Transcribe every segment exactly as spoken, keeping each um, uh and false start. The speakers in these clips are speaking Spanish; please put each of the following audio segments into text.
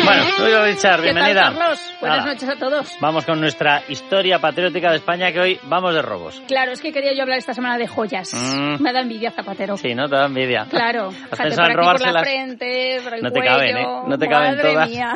Bueno, Nuria Richard, bienvenida. ¿Qué tal, Carlos? Buenas Nada. noches a todos. Vamos con nuestra historia patriótica de España, que hoy vamos de robos. Claro, es que quería yo hablar esta semana de joyas. Mm. Me da envidia, Zapatero. Sí, ¿no? Te da envidia. Claro. ¿Has pensado en robárselas? Por la frente, por el no te cuello. caben, ¿eh? No te caben Madre todas. Mía.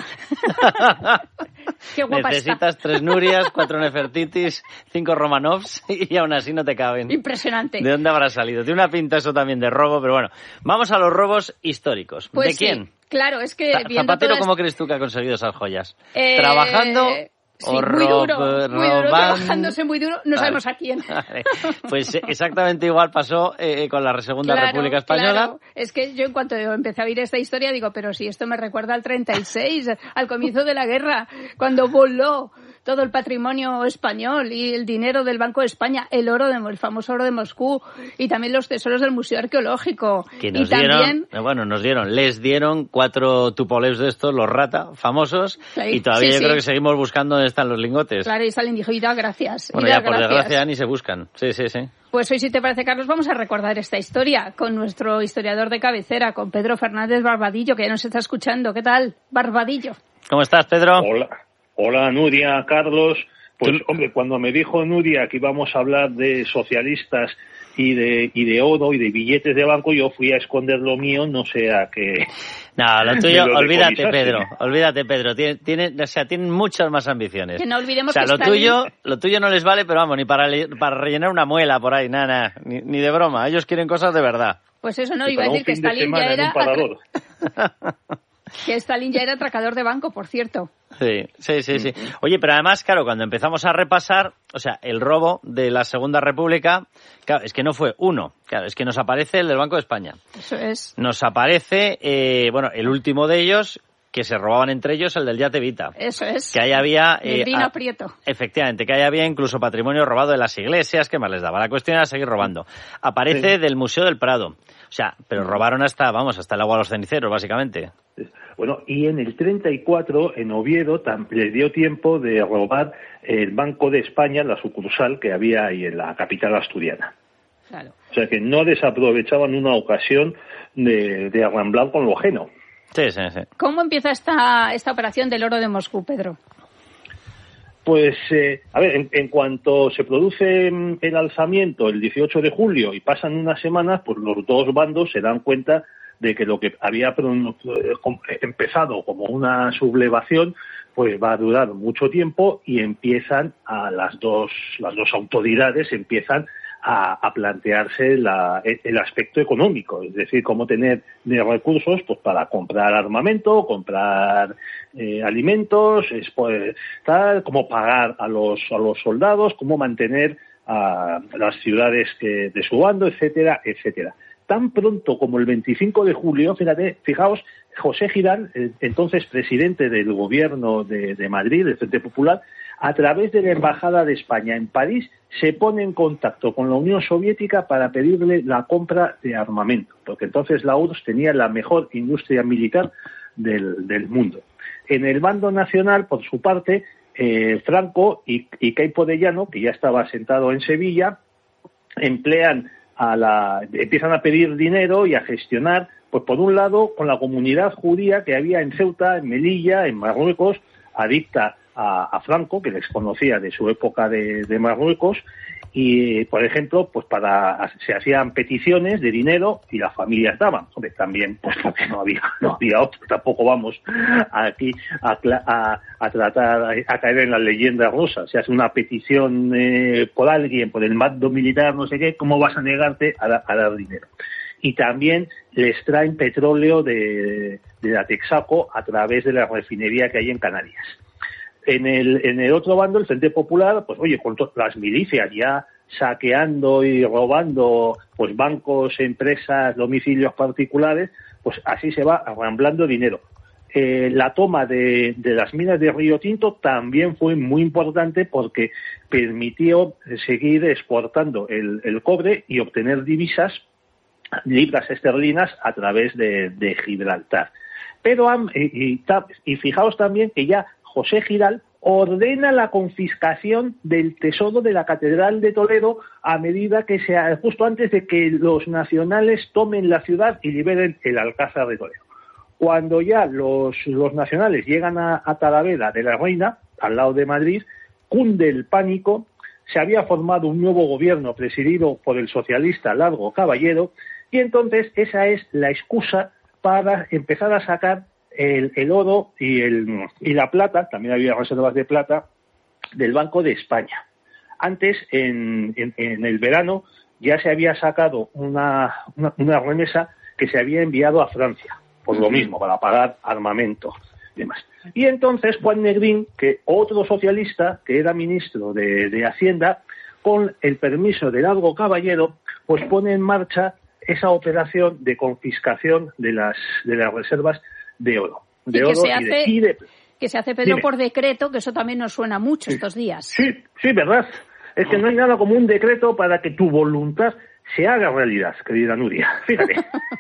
Qué guapa Necesitas está. tres Nurias, cuatro Nefertitis, cinco Romanovs y aún así no te caben. Impresionante. ¿De dónde habrá salido? Tiene una pinta eso también de robo, pero bueno. Vamos a los robos históricos. Pues ¿De quién? Sí. Claro, es que viendo Zapatero, todas... ¿cómo crees tú que ha conseguido esas joyas? Eh... ¿Trabajando Sí, o muy duro, rob, muy duro, trabajándose muy duro, no vale. sabemos a quién. Vale. Pues exactamente igual pasó eh, con la Segunda claro, República Española. Claro. Es que yo en cuanto empecé a oír esta historia digo, pero si esto me recuerda al treinta y seis, al comienzo de la guerra, cuando voló todo el patrimonio español y el dinero del Banco de España, el oro, de, el famoso oro de Moscú y también los tesoros del Museo Arqueológico. Que nos y dieron, también... bueno, nos dieron, les dieron cuatro tupoleus de estos, los rata, famosos, sí, y todavía sí, yo sí. creo que seguimos buscando dónde están los lingotes. Claro, y Stalin dijo, y da gracias. Bueno, y da ya por gracias. desgracia ya ni se buscan. Sí, sí, sí. Pues hoy, si te parece, Carlos, vamos a recordar esta historia con nuestro historiador de cabecera, con Pedro Fernández Barbadillo, que ya nos está escuchando. ¿Qué tal, Barbadillo? ¿Cómo estás, Pedro? Hola, hola Nuria, Carlos. Pues, hombre, cuando me dijo Nuria que íbamos a hablar de socialistas y de y de oro y de billetes de banco, yo fui a esconder lo mío, no sea que... No, lo tuyo, lo olvídate, Pedro, olvídate, Pedro. Tiene, tiene, o sea, tienen muchas más ambiciones. Que no olvidemos o sea, que lo Stalin... tuyo, lo tuyo no les vale, pero vamos, ni para, para rellenar una muela por ahí, nada, nada, ni, ni de broma. Ellos quieren cosas de verdad. Pues eso no, y iba a decir que Stalin ya era... que Stalin ya era atracador de banco, por cierto. Sí, sí, sí, sí. Oye, pero además, claro, cuando empezamos a repasar, o sea, el robo de la Segunda República, claro, es que no fue uno, claro, es que nos aparece el del Banco de España. Eso es. Nos aparece, eh, bueno, el último de ellos, que se robaban entre ellos, el del Yate Vita. Eso es. Que ahí había... El vino a, Prieto. Efectivamente, que ahí había incluso patrimonio robado de las iglesias, que más les daba. La cuestión era seguir robando. Aparece sí. del Museo del Prado. O sea, pero robaron hasta, vamos, hasta el agua a los ceniceros, básicamente. Bueno, y en el treinta y cuatro, en Oviedo, les dio tiempo de robar el Banco de España, la sucursal que había ahí en la capital asturiana. Claro. O sea, que no desaprovechaban una ocasión de, de arramblar con lo ajeno. Sí, sí, sí. ¿Cómo empieza esta, esta operación del oro de Moscú, Pedro? Pues, eh, a ver, en, en cuanto se produce el alzamiento el dieciocho de julio y pasan unas semanas, pues los dos bandos se dan cuenta de que lo que había empezado como una sublevación pues va a durar mucho tiempo y empiezan a las dos las dos autoridades empiezan a, a plantearse la, el aspecto económico, es decir, cómo tener de recursos pues para comprar armamento, comprar eh, alimentos, es, pues, tal, cómo pagar a los a los soldados, cómo mantener a las ciudades que, de su bando, etcétera, etcétera. Tan pronto como el veinticinco de julio, fíjate, fijaos, José Giral, entonces presidente del gobierno de, de Madrid, del Frente Popular, a través de la Embajada de España en París, se pone en contacto con la Unión Soviética para pedirle la compra de armamento, porque entonces la U R S S tenía la mejor industria militar del, del mundo. En el bando nacional, por su parte, eh, Franco y, y Queipo de Llano, que ya estaba asentado en Sevilla, emplean a la, empiezan a pedir dinero y a gestionar, pues por un lado, con la comunidad judía que había en Ceuta, en Melilla, en Marruecos, adicta a, a Franco, que les conocía de su época de, de Marruecos, y, por ejemplo, pues para se hacían peticiones de dinero y las familias daban. Hombre, también, pues porque no había, no había otro, tampoco vamos aquí a, a, a tratar, a caer en las leyendas rosas. Se hace una petición eh, por alguien, por el mando militar, no sé qué, ¿cómo vas a negarte a, a dar dinero? Y también les traen petróleo de, de la Texaco a través de la refinería que hay en Canarias. En el, en el otro bando, el Frente Popular, pues oye, con las milicias ya saqueando y robando pues bancos, empresas, domicilios particulares, pues así se va arramblando dinero. Eh, la toma de, de las minas de Río Tinto también fue muy importante porque permitió seguir exportando el, el cobre y obtener divisas, libras esterlinas, a través de, de Gibraltar. Pero, y, y, y fijaos también que ya José Giral ordena la confiscación del tesoro de la Catedral de Toledo a medida que sea justo antes de que los nacionales tomen la ciudad y liberen el Alcázar de Toledo. Cuando ya los, los nacionales llegan a, a Talavera de la Reina, al lado de Madrid, cunde el pánico. Se había formado un nuevo gobierno presidido por el socialista Largo Caballero, y entonces esa es la excusa para empezar a sacar el, el oro y, el, y la plata, también había reservas de plata, del Banco de España. Antes, en, en, en el verano, ya se había sacado una, una, una remesa que se había enviado a Francia, por lo mismo, para pagar armamento y demás. Y entonces Juan Negrín, que otro socialista, que era ministro de, de Hacienda, con el permiso de Largo Caballero, pues pone en marcha esa operación de confiscación de las de las reservas de oro. De y que oro se y hace, de, y de, que se hace, Pedro, dime. por decreto, que eso también nos suena mucho estos días. Sí, sí, ¿verdad? Es que no hay nada como un decreto para que tu voluntad se haga realidad, querida Nuria. Fíjate.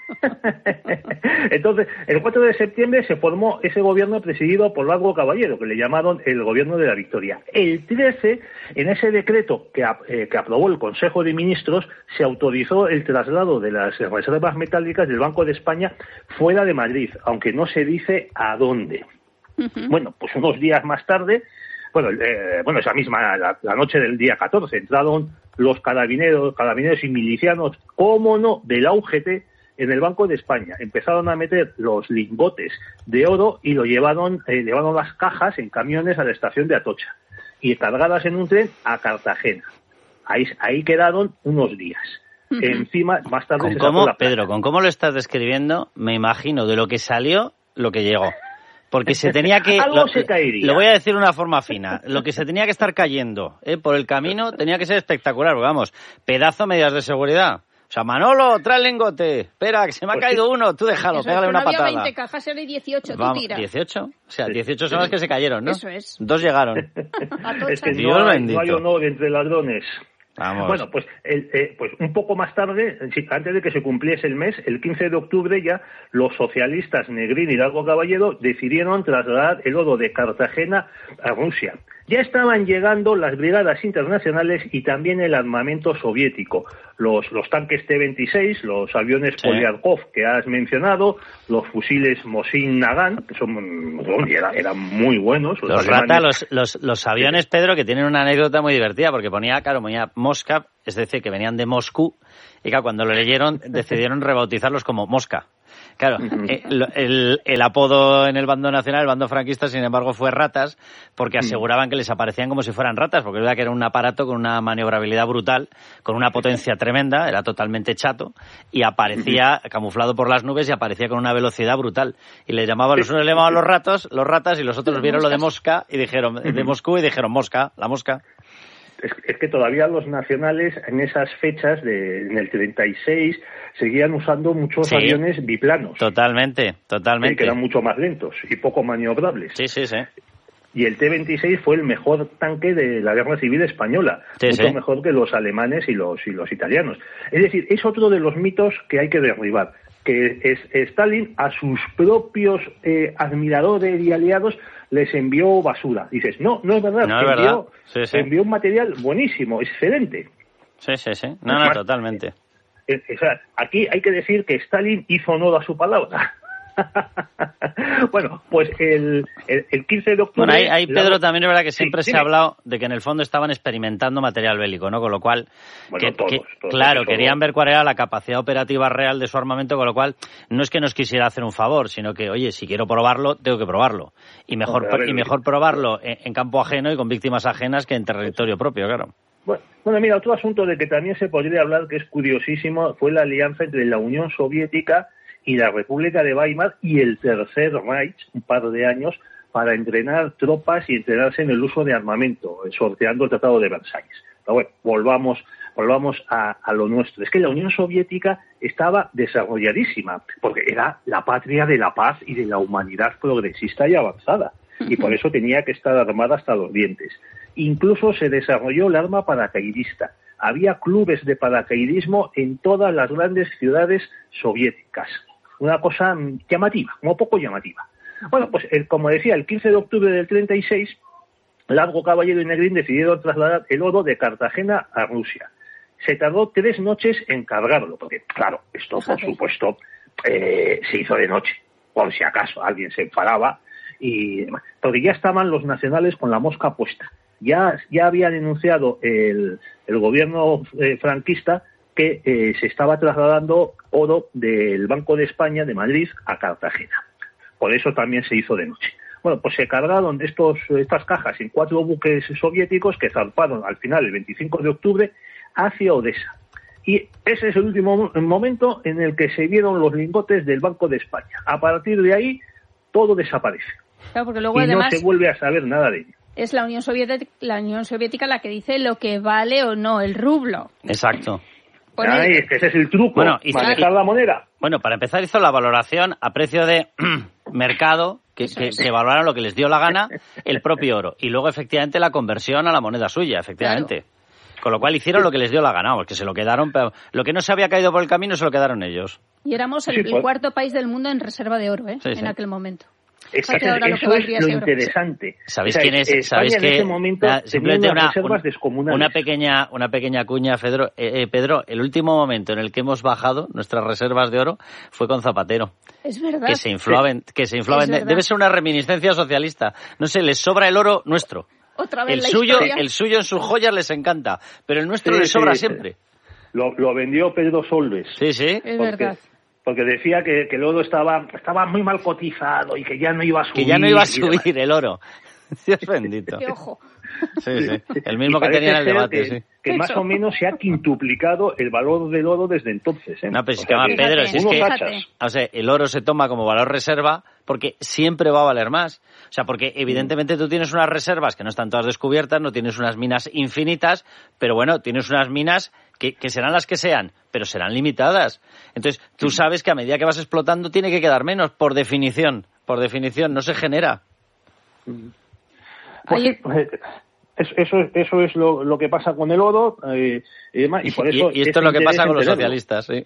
Entonces, el cuatro de septiembre se formó ese gobierno presidido por Largo Caballero, que le llamaron el Gobierno de la Victoria. El trece, en ese decreto que, eh, que aprobó el Consejo de Ministros, se autorizó el traslado de las reservas metálicas del Banco de España fuera de Madrid, aunque no se dice a dónde. Uh-huh. Bueno, pues unos días más tarde, bueno, eh, bueno esa misma, la, la noche del día catorce, entraron los carabineros, carabineros y milicianos, cómo no, de la U G T en el Banco de España. Empezaron a meter los lingotes de oro y lo llevaron, eh, llevaron las cajas en camiones a la estación de Atocha y cargadas en un tren a Cartagena. Ahí, ahí quedaron unos días. Uh-huh. Encima, más tarde ¿Con se cómo, sacó la Pedro, con cómo lo estás describiendo, me imagino de lo que salió, lo que llegó. Porque se tenía que... Algo lo, se caería. Lo voy a decir de una forma fina. Lo que se tenía que estar cayendo ¿eh? por el camino tenía que ser espectacular. Porque, vamos, pedazo medidas de seguridad. O sea, Manolo, trae el lingote. Espera, que se me ha pues caído sí. uno. Tú déjalo, Eso pégale es, una no patada. Había veinte cajas, eran dieciocho, vamos, tú tira. ¿dieciocho? O sea, dieciocho son las que se cayeron, ¿no? Eso es. Dos llegaron. Es que Dios no, hay, no hay honor entre ladrones. Vamos. Bueno, pues, el, eh, pues un poco más tarde, antes de que se cumpliese el mes, el quince de octubre ya, los socialistas Negrín y Largo Caballero decidieron trasladar el oro de Cartagena a Rusia. Ya estaban llegando las brigadas internacionales y también el armamento soviético. Los, los tanques T veintiséis, los aviones sí. Poliarkov que has mencionado, los fusiles Mosin Nagant, que son, eran, eran muy buenos. Los, los Rata, los, los, los aviones, Pedro, que tienen una anécdota muy divertida, porque ponía, claro, ponía Mosca, es decir, que venían de Moscú, y claro, cuando lo leyeron decidieron rebautizarlos como Mosca. Claro, uh-huh. el, el, el apodo en el bando nacional, el bando franquista, sin embargo, fue Ratas, porque aseguraban que les aparecían como si fueran ratas, porque es verdad que era un aparato con una maniobrabilidad brutal, con una potencia tremenda, era totalmente chato, y aparecía uh-huh. camuflado por las nubes y aparecía con una velocidad brutal. Y le llamaban, los unos le llamaban los ratos, los ratas, y los otros vieron lo de Mosca, y dijeron, de Moscú, y dijeron Mosca, la mosca. Es, es que todavía los nacionales en esas fechas, de, en el treinta y seis, seguían usando muchos sí, aviones biplanos. Totalmente, totalmente. Que eran mucho más lentos y poco maniobrables. Sí, sí, sí. Y el T veintiséis fue el mejor tanque de la Guerra Civil Española, sí, mucho sí. mejor que los alemanes y los, y los italianos. Es decir, es otro de los mitos que hay que derribar, que es, Stalin a sus propios eh, admiradores y aliados les envió basura. Dices, no, no es verdad, no es envió, verdad. Sí, sí. envió un material buenísimo, excelente. Sí, sí, sí. No, no, totalmente. Eh, eh, o sea, aquí hay que decir que Stalin hizo honor a su palabra. Bueno, pues el, el, el quince de octubre... Bueno, ahí, ahí Pedro, la... también es verdad que siempre sí, se ha hablado de que en el fondo estaban experimentando material bélico, ¿no? Con lo cual, bueno, que, todos, que, todos, claro, todos. querían ver cuál era la capacidad operativa real de su armamento, con lo cual no es que nos quisiera hacer un favor, sino que, oye, si quiero probarlo, tengo que probarlo. Y mejor, no, ver, y mejor probarlo en, en campo ajeno y con víctimas ajenas que en territorio propio, claro. Bueno, bueno, mira, otro asunto de que también se podría hablar, que es curiosísimo, fue la alianza entre la Unión Soviética y la República de Weimar y el Tercer Reich, un par de años, para entrenar tropas y entrenarse en el uso de armamento, sorteando el Tratado de Versalles. Pero bueno, volvamos, volvamos a, a lo nuestro. Es que la Unión Soviética estaba desarrolladísima, porque era la patria de la paz y de la humanidad progresista y avanzada, y por eso tenía que estar armada hasta los dientes. Incluso se desarrolló el arma paracaidista. Había clubes de paracaidismo en todas las grandes ciudades soviéticas. Una cosa llamativa, un poco llamativa. Bueno, pues el, como decía, el quince de octubre del treinta y seis, Largo Caballero y Negrín decidieron trasladar el oro de Cartagena a Rusia. Se tardó tres noches en cargarlo, porque, claro, esto, por supuesto, eh, se hizo de noche. por si acaso alguien se enfadaba, y porque ya estaban los nacionales con la mosca puesta. Ya, ya había denunciado el, el gobierno eh, franquista que eh, se estaba trasladando oro del Banco de España de Madrid a Cartagena. Por eso también se hizo de noche. Bueno, pues se cargaron estos, estas cajas en cuatro buques soviéticos que zarparon al final, el veinticinco de octubre, hacia Odessa. Y ese es el último momento en el que se vieron los lingotes del Banco de España. A partir de ahí, todo desaparece. Claro, porque luego y además no se vuelve a saber nada de ello. Es la Unión Soviética, la Unión Soviética la que dice lo que vale o no el rublo. Exacto. Ay, es que ese es el truco, bueno, manejar y, la moneda. Bueno, para empezar hizo la valoración a precio de mercado, que, que, que valoraron lo que les dio la gana, el propio oro. Y luego, efectivamente, la conversión a la moneda suya, efectivamente. Claro. Con lo cual hicieron lo que les dio la gana, porque se lo quedaron, pero lo que no se había caído por el camino se lo quedaron ellos. Y éramos el, sí, pues. el cuarto país del mundo en reserva de oro, ¿eh? Sí, en sí. aquel momento. Exacto, eso lo es lo interesante. ¿Sabéis o sea, quién es? España ¿Sabéis que en ese momento uh, simplemente tenía una, unas reservas un, descomunales? Una pequeña, una pequeña cuña, Pedro, eh, eh, Pedro, el último momento en el que hemos bajado nuestras reservas de oro fue con Zapatero. Es verdad. Que se inflaban, sí. que se inflaban. De, debe ser una reminiscencia socialista. No sé, les sobra el oro nuestro. Otra vez el la suyo, historia. el suyo en sus joyas les encanta, pero el nuestro sí, les sobra sí, siempre. Lo, lo vendió Pedro Solves. Sí, sí. Es porque, verdad. Porque decía que, que el oro estaba, estaba muy mal cotizado y que ya no iba a subir. Que ya no iba a subir el oro. Dios bendito. ¡Qué ojo! Sí, sí. El mismo que tenía en el debate, que, sí. Que más o menos se ha quintuplicado el valor del oro desde entonces, ¿eh? No, pero es que, que Pedro, si es que o sea, el oro se toma como valor reserva porque siempre va a valer más. O sea, porque evidentemente tú tienes unas reservas que no están todas descubiertas, no tienes unas minas infinitas, pero bueno, tienes unas minas que, que serán las que sean, pero serán limitadas. Entonces, tú sabes que a medida que vas explotando tiene que quedar menos, por definición. Por definición, no se genera. Pues sí, pues, eso, eso es lo, lo que pasa con el oro eh, y demás. Y, por eso y, y esto es lo que pasa con los socialistas, sí.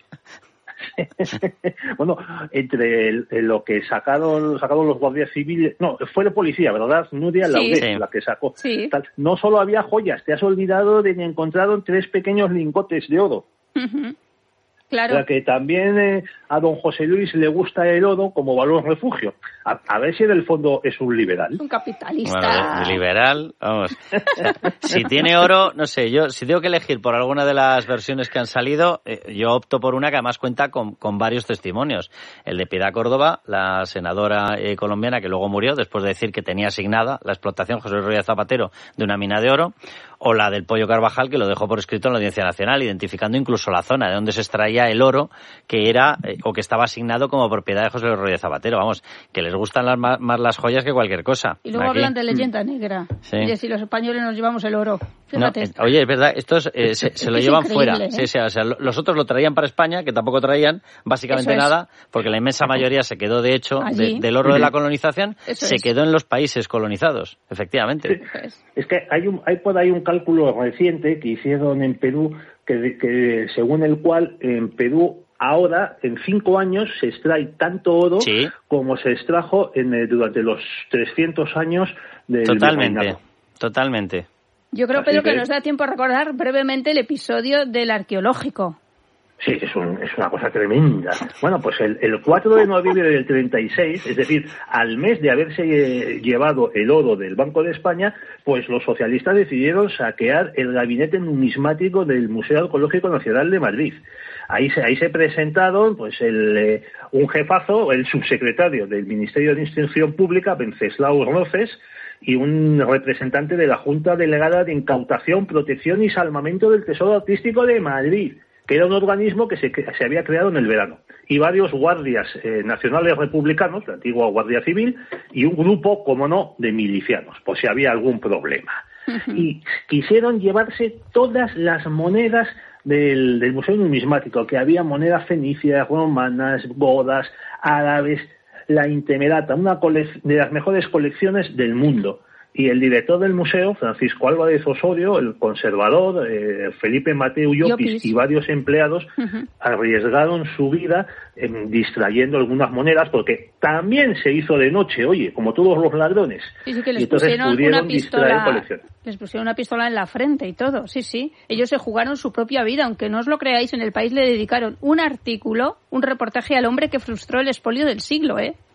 Bueno, entre el, lo que sacaron sacaron los guardias civiles, no, fue la policía, ¿verdad? Nuria sí, Laudet, sí. la que sacó. Sí. Tal. No solo había joyas, te has olvidado de que encontraron tres pequeños lingotes de oro. Uh-huh. Claro. O sea que también eh, a don José Luis le gusta el oro como valor refugio. A, a ver si en el fondo es un liberal. Un capitalista. Bueno, liberal, vamos. O sea, si tiene oro, no sé, yo si tengo que elegir por alguna de las versiones que han salido, eh, yo opto por una que además cuenta con, con varios testimonios. El de Piedad Córdoba, la senadora eh, colombiana que luego murió después de decir que tenía asignada la explotación, José Luis Rodríguez Zapatero, de una mina de oro, o la del Pollo Carvajal, que lo dejó por escrito en la Audiencia Nacional, identificando incluso la zona de donde se extraía el oro que era eh, o que estaba asignado como propiedad de José Luis Rodríguez Zapatero. Vamos, que les gustan las, más, más las joyas que cualquier cosa. Y luego Aquí. hablan de leyenda negra. Sí. Oye, si los españoles nos llevamos el oro. Fíjate. No, oye, es verdad, estos eh, se, se lo llevan fuera. ¿eh? Sí, sí, o sea, los otros lo traían para España, que tampoco traían básicamente es. nada, porque la inmensa mayoría se quedó, de hecho, de, del oro de la colonización, Eso se es. quedó en los países colonizados, efectivamente. Sí. Es que hay, un, hay por ahí un cálculo reciente que hicieron en Perú, que, que según el cual en Perú ahora, en cinco años, se extrae tanto oro sí. como se extrajo en el, durante los trescientos años del Totalmente, virreinato. Totalmente. Yo creo, Así Pedro, que... que nos da tiempo a recordar brevemente el episodio del arqueológico. Sí, es, un, es una cosa tremenda. Bueno, pues el, el cuatro de noviembre del treinta y seis, es decir, al mes de haberse eh, llevado el oro del Banco de España, pues los socialistas decidieron saquear el gabinete numismático del Museo Arqueológico Nacional de Madrid. Ahí se, ahí se presentaron pues el, eh, un jefazo, el subsecretario del Ministerio de Instrucción Pública, Venceslao Roces, y un representante de la Junta Delegada de Incautación, Protección y Salvamento del Tesoro Artístico de Madrid, que era un organismo que se, que se había creado en el verano, y varios guardias eh, nacionales republicanos, la antigua Guardia Civil, y un grupo, como no, de milicianos, por si había algún problema. Uh-huh. Y quisieron llevarse todas las monedas del, del Museo Numismático, que había monedas fenicias, romanas, godas, árabes, la Intemerata, una colec- de las mejores colecciones del mundo. Y el director del museo, Francisco Álvarez Osorio, el conservador, eh, Felipe Mateu Llopis, Llopis y varios empleados uh-huh. arriesgaron su vida eh, distrayendo algunas monedas, porque también se hizo de noche, oye, como todos los ladrones. Sí, sí, que les y entonces pusieron pudieron una pistola, distraer colecciones. Les pusieron una pistola en la frente y todo, sí, sí. Ellos se jugaron su propia vida, aunque no os lo creáis, en El País le dedicaron un artículo, un reportaje al hombre que frustró el expolio del siglo, ¿eh?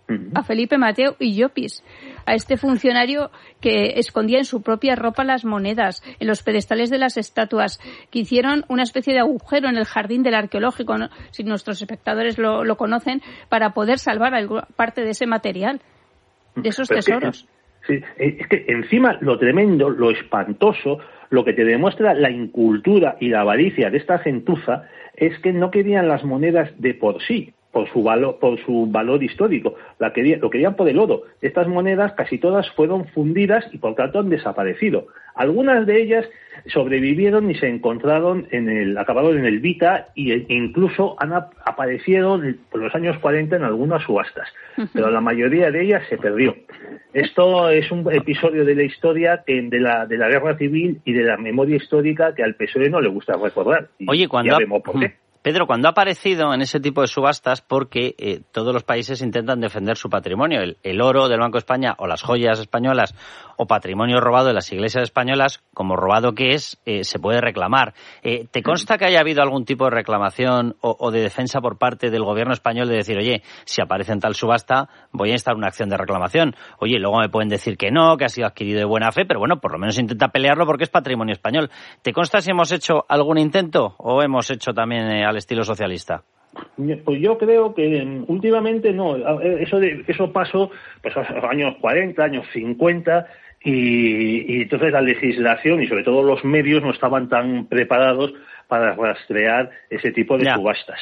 a Felipe Mateo y Llopis, a este funcionario que escondía en su propia ropa las monedas, en los pedestales de las estatuas, que hicieron una especie de agujero en el jardín del arqueológico, ¿no? Si nuestros espectadores lo, lo conocen, para poder salvar alguna parte de ese material, de esos Pero tesoros. Es que, sí, es que encima lo tremendo, lo espantoso, lo que te demuestra la incultura y la avaricia de esta gentuza es que no querían las monedas de por sí, por su valor, por su valor histórico, la querían, lo querían por el oro. Estas monedas casi todas fueron fundidas y por tanto han desaparecido. Algunas de ellas sobrevivieron y se encontraron en el, acabaron en el Vita e incluso han ap- aparecieron por los años cuarenta en algunas subastas, pero la mayoría de ellas se perdió. Esto es un episodio de la historia que, de la de la guerra civil y de la memoria histórica que al P S O E no le gusta recordar. Y Oye, cuando ya ha... vemos por qué. Pedro, cuando ha aparecido en ese tipo de subastas, porque eh, todos los países intentan defender su patrimonio, el, el oro del Banco de España o las joyas españolas o patrimonio robado de las iglesias españolas, como robado que es, eh, se puede reclamar. Eh, ¿Te consta que haya habido algún tipo de reclamación o, o de defensa por parte del gobierno español de decir, oye, si aparece en tal subasta, voy a instar una acción de reclamación? Oye, luego me pueden decir que no, que ha sido adquirido de buena fe, pero bueno, por lo menos intenta pelearlo porque es patrimonio español. ¿Te consta si hemos hecho algún intento o hemos hecho también eh, al estilo socialista? Pues yo creo que últimamente no. Eso de, eso pasó pues a los años cuarenta, años cincuenta, y, y entonces la legislación y sobre todo los medios no estaban tan preparados para rastrear ese tipo de ya. subastas.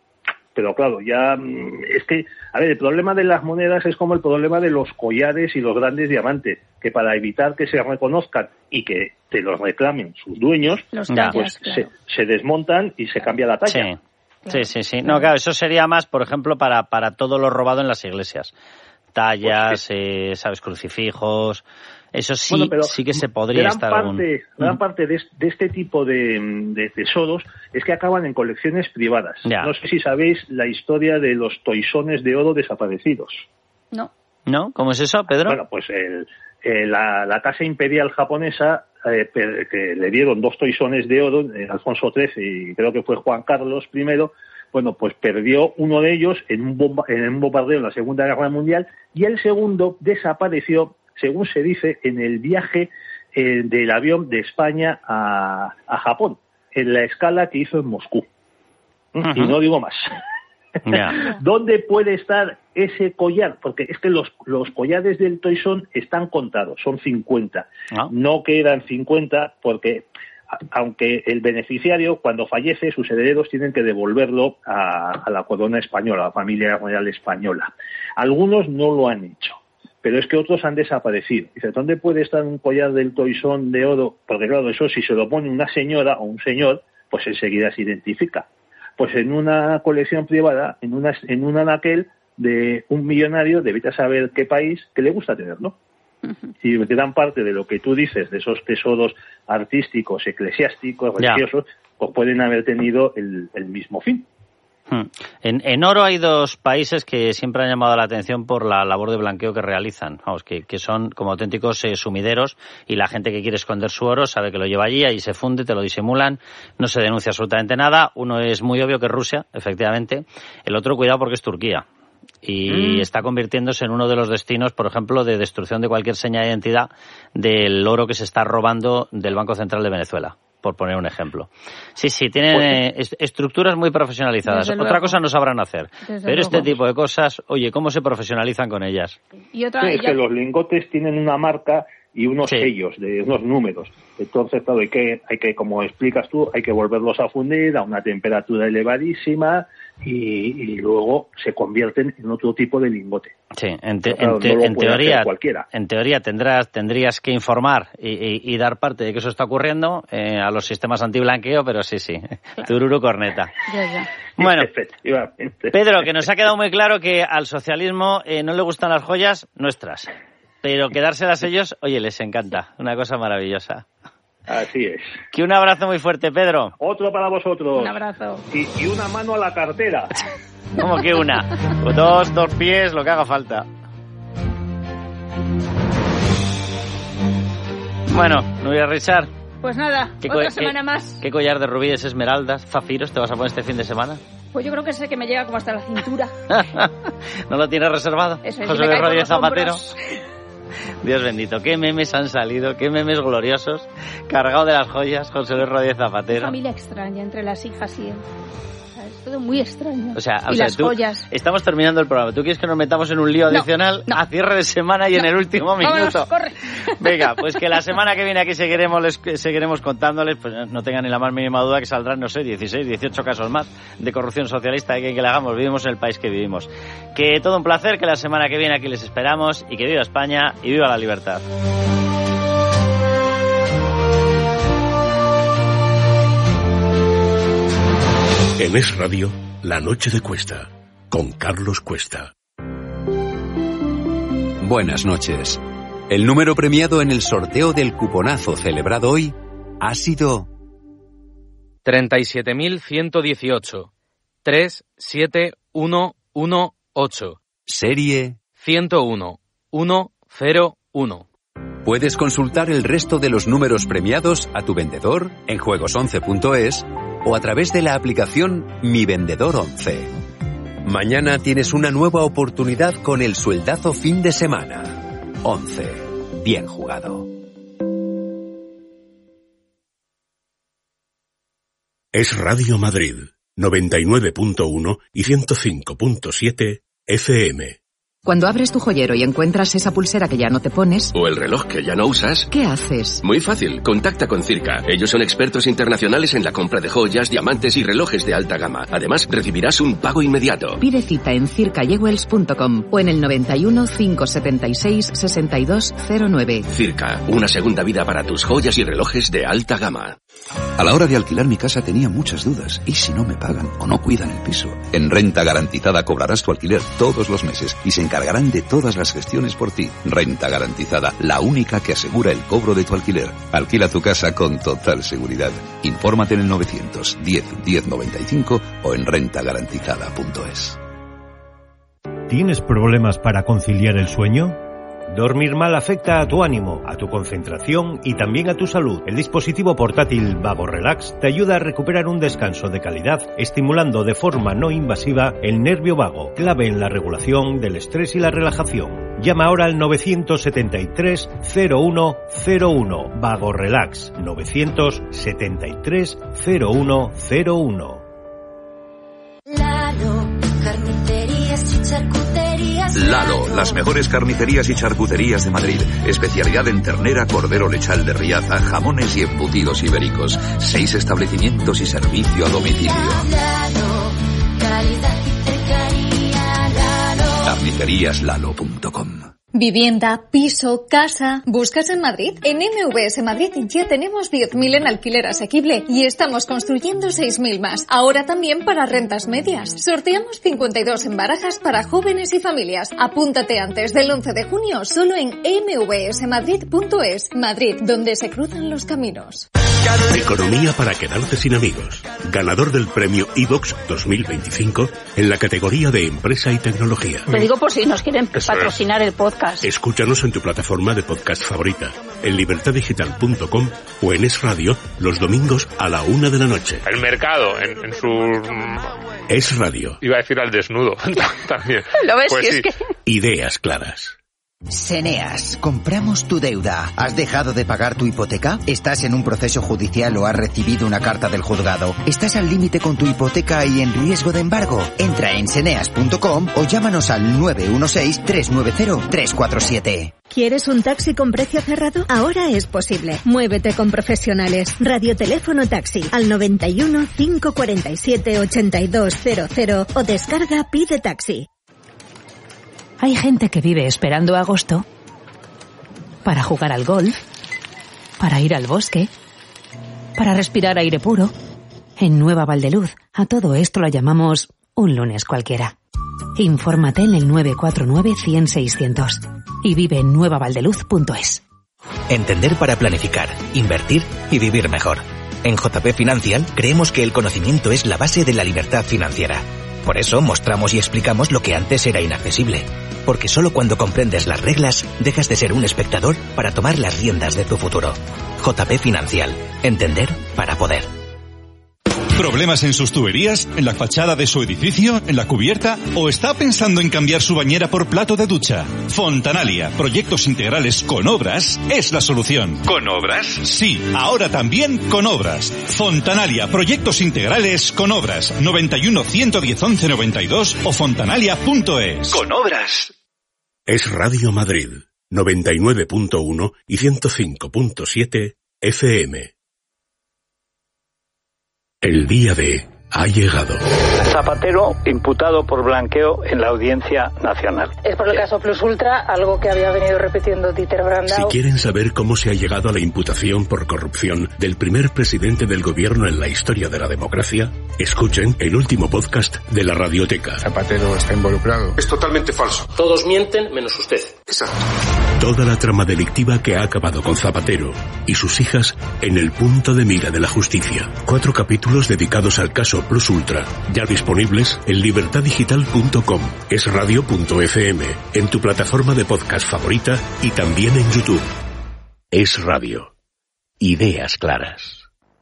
Pero claro, ya es que, a ver, el problema de las monedas es como el problema de los collares y los grandes diamantes, que para evitar que se reconozcan y que te los reclamen sus dueños, Los pues tallas, claro. se, se desmontan y se cambia la talla. Sí. Sí, sí, sí. No, claro, eso sería más, por ejemplo, para, para todo lo robado en las iglesias. Tallas, pues sí. eh, sabes, crucifijos. Eso sí, bueno, pero sí que se podría gran estar parte, algún... Gran uh-huh. parte de, de este tipo de, de tesoros es que acaban en colecciones privadas. Ya. No sé si sabéis la historia de los toisones de oro desaparecidos. No. ¿No? ¿Cómo es eso, Pedro? Bueno, pues el, el, la, la Casa Imperial japonesa, eh, que le dieron dos toisones de oro, eh, Alfonso trece y creo que fue Juan Carlos primero, bueno, pues perdió uno de ellos en un, bomba, en un bombardeo en la Segunda Guerra Mundial y el segundo desapareció, según se dice, en el viaje eh, del avión de España a, a Japón, en la escala que hizo en Moscú. Uh-huh. Y no digo más. Yeah. ¿Dónde puede estar ese collar? Porque es que los, los collares del toisón están contados, son cincuenta. ¿No? No quedan cincuenta porque, aunque el beneficiario, cuando fallece, sus herederos tienen que devolverlo a, a la corona española, a la familia real española. Algunos no lo han hecho, pero es que otros han desaparecido. Dice, ¿dónde puede estar un collar del toisón de oro? Porque claro, eso si se lo pone una señora o un señor, pues enseguida se identifica. Pues en una colección privada, en una en un anaquel de un millonario, debes saber qué país, que le gusta tenerlo. Uh-huh. Y gran parte de lo que tú dices, de esos tesoros artísticos, eclesiásticos, religiosos, ya. pues pueden haber tenido el, el mismo fin. En, en oro hay dos países que siempre han llamado la atención por la labor de blanqueo que realizan, vamos, que, que son como auténticos eh, sumideros, y la gente que quiere esconder su oro sabe que lo lleva allí, ahí se funde, te lo disimulan, no se denuncia absolutamente nada. Uno es muy obvio que es Rusia, efectivamente, el otro cuidado porque es Turquía. Y mm. está convirtiéndose en uno de los destinos, por ejemplo, de destrucción de cualquier seña de identidad del oro que se está robando del Banco Central de Venezuela, por poner un ejemplo. Sí, sí, tienen pues, estructuras muy profesionalizadas. Otra cosa no sabrán hacer. Desde pero luego. Este tipo de cosas, oye, ¿cómo se profesionalizan con ellas? Y otra, sí, es ya... que los lingotes tienen una marca y unos sí. sellos, de unos números. Entonces, claro, hay que, hay que, como explicas tú, hay que volverlos a fundir a una temperatura elevadísima y, y luego se convierten en otro tipo de lingote. Sí, en, te, claro, en, te, no en teoría, en teoría tendrás, tendrías que informar y, y, y dar parte de que eso está ocurriendo eh, a los sistemas antiblanqueo, pero sí, sí, claro. Tururu corneta. Ya, ya. Bueno, Pedro, que nos ha quedado muy claro que al socialismo eh, no le gustan las joyas nuestras, pero quedárselas ellos, oye, les encanta, una cosa maravillosa. Así es. Que un abrazo muy fuerte, Pedro. Otro para vosotros. Un abrazo. Y, y una mano a la cartera. ¿Cómo que una? Dos, dos pies, lo que haga falta. Bueno, Nuria Richard. Pues nada, otra semana qué, más. ¿Qué collar de rubíes, esmeraldas, zafiros te vas a poner este fin de semana? Pues yo creo que ese que me llega como hasta la cintura. ¿No lo tienes reservado? Eso es, José me Luis cae por Rodríguez los Zapatero. hombros. Dios bendito, qué memes han salido, qué memes gloriosos, cargado de las joyas, José Luis Rodríguez Zapatero. Familia extraña entre las hijas y él. Es todo muy extraño. O sea, o y sea, las tú, joyas. Estamos terminando el programa. ¿Tú quieres que nos metamos en un lío No, adicional no. a cierre de semana y No. en el último minuto? Vámonos, corre. Venga, pues que la semana que viene aquí seguiremos les, seguiremos contándoles, pues no tengan ni la más mínima duda que saldrán, no sé, dieciséis, dieciocho casos más de corrupción socialista y que, que le hagamos. Vivimos en el país que vivimos. Que todo un placer, que la semana que viene aquí les esperamos y que viva España y viva la libertad. En Es Radio, La Noche de Cuesta, con Carlos Cuesta. Buenas noches. El número premiado en el sorteo del cuponazo celebrado hoy ha sido treinta y siete mil ciento dieciocho. tres siete uno uno ocho. serie ciento uno. uno cero uno. Puedes consultar el resto de los números premiados a tu vendedor en juegos once punto es o a través de la aplicación Mi Vendedor once. Mañana tienes una nueva oportunidad con el sueldazo fin de semana. once. Bien jugado. Es Radio Madrid, noventa y nueve punto uno y ciento cinco punto siete F M. Cuando abres tu joyero y encuentras esa pulsera que ya no te pones... O el reloj que ya no usas... ¿Qué haces? Muy fácil, contacta con Circa. Ellos son expertos internacionales en la compra de joyas, diamantes y relojes de alta gama. Además, recibirás un pago inmediato. Pide cita en circa jewels punto com o en el noventa y uno, cinco setenta y seis, sesenta y dos cero nueve. Circa, una segunda vida para tus joyas y relojes de alta gama. A la hora de alquilar mi casa tenía muchas dudas. ¿Y si no me pagan o no cuidan el piso? En Renta Garantizada cobrarás tu alquiler todos los meses y se encargarán de todas las gestiones por ti. Renta Garantizada, la única que asegura el cobro de tu alquiler. Alquila tu casa con total seguridad. Infórmate en el novecientos diez diez noventa y cinco o en renta garantizada punto es. ¿Tienes problemas para conciliar el sueño? Dormir mal afecta a tu ánimo, a tu concentración y también a tu salud. El dispositivo portátil Vago Relax te ayuda a recuperar un descanso de calidad, estimulando de forma no invasiva el nervio vago, clave en la regulación del estrés y la relajación. Llama ahora al novecientos setenta y tres, cero uno cero uno. Vago Relax, novecientos setenta y tres, cero uno cero uno. Lalo, carnicerías y charcuterías. Lalo, las mejores carnicerías y charcuterías de Madrid. Especialidad en ternera, cordero lechal de Riaza, jamones y embutidos ibéricos. Seis establecimientos y servicio a domicilio. Lalo, calidad y cercanía. Lalo. carnicerías lalo punto com. Vivienda, piso, casa. ¿Buscas en Madrid? En M V S Madrid ya tenemos diez mil en alquiler asequible y estamos construyendo seis mil más. Ahora también para rentas medias. Sorteamos cincuenta y dos en barajas para jóvenes y familias. Apúntate antes del once de junio solo en eme ve ese madrid punto es. Madrid, donde se cruzan los caminos. Economía para quedarte sin amigos. Ganador del premio iVox dos mil veinticinco en la categoría de Empresa y Tecnología. Lo digo por si nos quieren patrocinar el podcast. Escúchanos en tu plataforma de podcast favorita, en libertad digital punto com o en Es Radio los domingos a la una de la noche. El mercado en, en su... Es Radio. Iba a decir al desnudo también. ¿Lo ves? Pues que sí. es que... Ideas claras. Seneas, compramos tu deuda. ¿Has dejado de pagar tu hipoteca? ¿Estás en un proceso judicial o has recibido una carta del juzgado? ¿Estás al límite con tu hipoteca y en riesgo de embargo? Entra en seneas punto com o llámanos al nueve uno seis, tres nueve cero, tres cuatro siete. ¿Quieres un taxi con precio cerrado? Ahora es posible. Muévete con profesionales. Radioteléfono taxi al noventa y uno, cinco cuarenta y siete, ochenta y dos cero cero o descarga Pide Taxi. Hay gente que vive esperando agosto para jugar al golf, para ir al bosque, para respirar aire puro. En Nueva Valdeluz, a todo esto lo llamamos un lunes cualquiera. Infórmate en el nueve cuatro nueve, cien, seiscientos y vive en nueva valdeluz punto es. Entender para planificar, invertir y vivir mejor. En J P Financial creemos que el conocimiento es la base de la libertad financiera. Por eso mostramos y explicamos lo que antes era inaccesible. Porque solo cuando comprendes las reglas, dejas de ser un espectador para tomar las riendas de tu futuro. J P Financial. Entender para poder. ¿Problemas en sus tuberías? ¿En la fachada de su edificio? ¿En la cubierta? ¿O está pensando en cambiar su bañera por plato de ducha? Fontanalia, proyectos integrales con obras, es la solución. ¿Con obras? Sí, ahora también con obras. Fontanalia, proyectos integrales con obras. noventa y uno, ciento diez, once noventa y dos o fontanalia punto es. Con obras. Es Radio Madrid, noventa y nueve punto uno y ciento cinco punto siete F M. El día de ha llegado. Zapatero imputado por blanqueo en la Audiencia Nacional. Es por el caso Plus Ultra, algo que había venido repitiendo Dieter Brandau. Si quieren saber cómo se ha llegado a la imputación por corrupción del primer presidente del gobierno en la historia de la democracia, escuchen el último podcast de la Radioteca. Zapatero está involucrado. Es totalmente falso. Todos mienten menos usted. Exacto. Toda la trama delictiva que ha acabado con Zapatero y sus hijas en el punto de mira de la justicia. Cuatro capítulos dedicados al caso Plus Ultra, ya disponibles en libertad digital punto com, es radio punto f m, en tu plataforma de podcast favorita y también en YouTube. Es Radio. Ideas claras.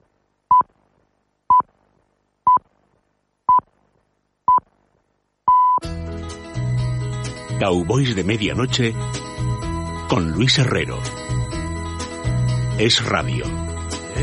Cowboys de Medianoche con Luis Herrero. Es Radio.